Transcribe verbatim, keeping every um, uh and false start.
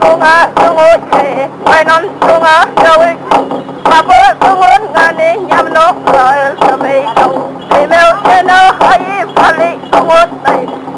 bunga tungote wainon tunga dawik mabot tungon ngani nyamno royal tomato email